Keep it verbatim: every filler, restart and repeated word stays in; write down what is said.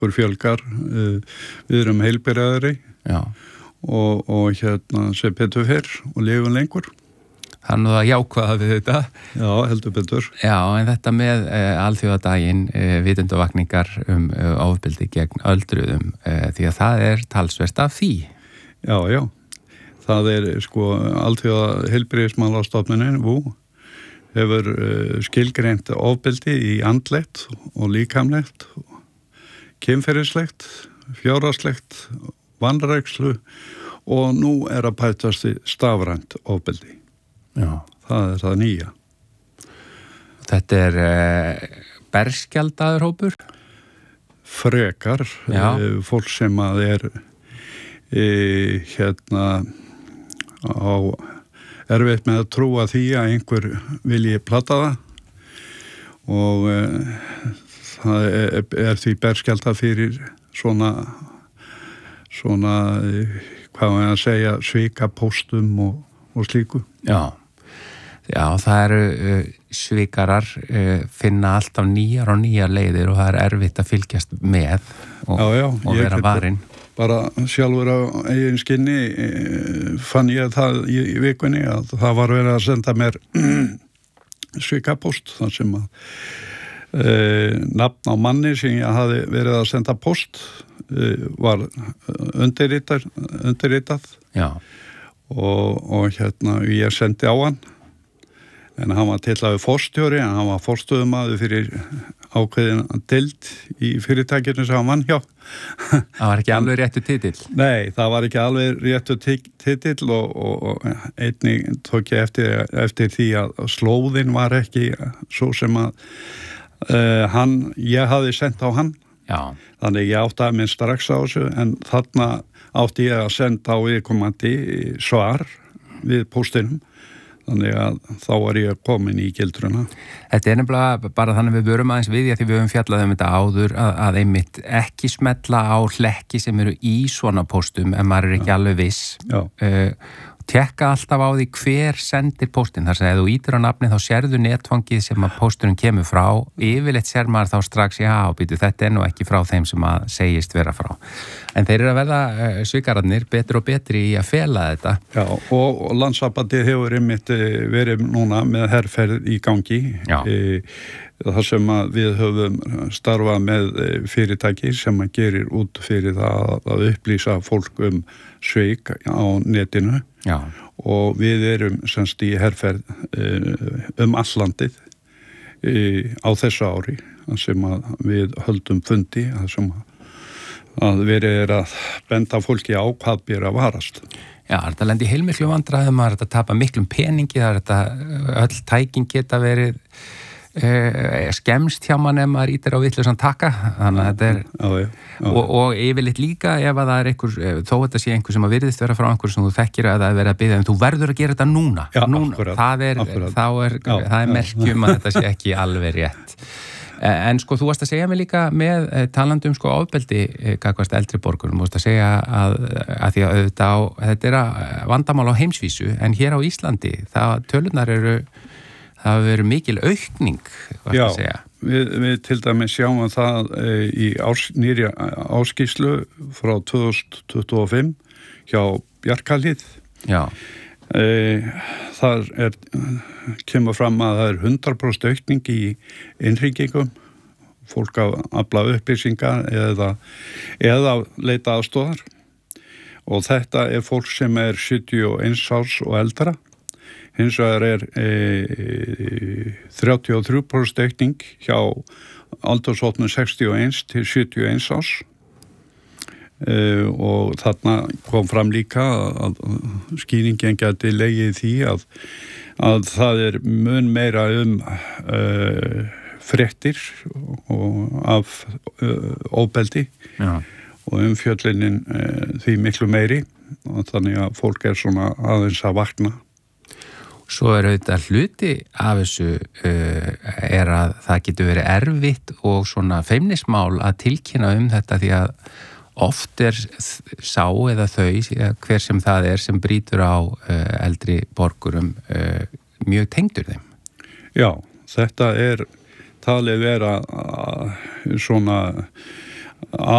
okkur fjölgar, við erum heilbrigðari og, og hérna sem betur fyrr og lifum lengur. Þannig að jákvæða við þetta. Já, heldur betur. Já, en þetta með uh, alþjóðadaginn uh, vitundavakningar um uh, ofbeldi gegn öldruðum, uh, því að það er talsvert af því. Já, já. Það er sko alþjóða heilbrigðismálastofnunin, V U, hefur uh, skilgreint ofbeldi í andlegt og líkamlegt, kynferðislegt, fjárhagslegt, vanrækslu og nú er að bætast í stafrænt ofbeldi. Já. Það er það nýja. Þetta er uh, berskjaldaður hópur? Frekar, uh, fólk sem að er uh, hérna á erfitt með að trúa því að einhver vilji plata það og uh, það er, er því berskjaldað fyrir svona svona, uh, hvað var ég að segja, svika póstum og, og slíku. Já. Já, það eru uh, svikarar uh, finna alltaf nýjar og nýjar leiðir og það er erfitt að fylgjast með og, já, já, og vera varinn. Bara sjálfur á eigin skinni uh, fann ég það í, í vikunni að það var verið að senda mér svikapóst þar sem að uh, nafn á manni sem ég hafi verið að senda post uh, var undirritað, undirritað. Já. Og, og hérna ég sendi á hann. En hann var til að við forstjóri, en hann var forstöðumaður fyrir ákveðin deild í fyrirtækinu sem hann vann hjá. Það var ekki alveg réttu titill? Nei, það var ekki alveg réttu titill og, og, og einnig tók ég eftir, eftir því að slóðin var ekki svo sem að uh, hann, ég hafði sendt á hann. Já. Þannig ég átti að minn strax á þessu, en þarna átti ég að senda á viðkomandi svar við póstinum. Þannig að þá var ég komin í gildruna. Þetta er nefnilega bara þannig við vörum aðeins við, því við höfum fjallað um þetta áður, að, að einmitt ekki smetla á hlekki sem eru í svona póstum en maður er ekki alveg viss. Já. Uh, tekka alltaf á því hver sendir póstin. Þar að ef þú ítir á nafni þá sérðu netfangið sem að pósturinn kemur frá. Yfirleitt sér maður þá strax, já, býtu, þetta er nú ekki frá þeim sem að segist vera frá. En þeir eru að verða uh, svikararnir betur og betri í að fela þetta. Já, og, og Landssambandið hefur einmitt verið núna með herferð í gangi. Já. E, þar sem að við höfum starfað með fyrirtæki sem að gerir út fyrir það að upplýsa fólk um sveik á netinu. Já. Og við erum semst í herferð um allandið á þessu ári sem að við höldum fundi sem að verið er að benda fólki á hvað ber að varast. Já, þetta lendi heilmiklu vandræðum, maður er þetta að tapa miklum peningi, það er þetta öll tækin geta verið uh, skemmst hjá mann ef maður ítir á vitlausan taka, þannig að þetta er já, já, já. Og, og yfirleitt líka ef að það er einhver, þó þetta sé einhver sem að virðist vera frá einhver sem þú þekkir að það er verið að biðja en þú verður að gera þetta núna, já, núna. Akkurat, það er, akkurat. Þá er, já, það er merkjum að þetta sé ekki alveg rétt. En sko, þú varst að segja mig líka með talandi um sko ofbeldi gagnvart eldri borgurum, þú varst að segja að, að því að auðvitað á, þetta er að vandamál á heimsvísu, en hér á Íslandi, það tölunar eru, það hefur verið mikil aukning, varst að segja. Já, við, við til dæmis sjáum það e, í ás, nýri áskýrslu frá tvö þúsund tuttugu og fimm hjá Bjarkarhlíð. Já. E, þar er, kemur fram að það er hundrað prósent aukning í innhringingum, fólk að afla upplýsingar eða, eða leita aðstoðar og þetta er fólk sem er sjötíu og eins árs og eldra. Hins vegar er e, þrjátíu og þrjú prósent aukning hjá aldurshópnum sextíu og eins til sjötíu og eins árs. Uh, og þarna kom fram líka að, að skýringin gæti legið því að, að það er mun meira um uh, fréttir og af uh, ofbeldi Já. Og umfjöllunin uh, því miklu meiri og þannig að fólk er svona aðeins að vakna. Svo er auðvitað hluti af þessu uh, er að það getur verið erfitt og svona feimnismál að tilkynna um þetta því að oft er sá eða þau, hver sem það er, sem brýtur á uh, eldri borgurum uh, mjög tengdur þeim. Já, þetta er talið vera uh, svona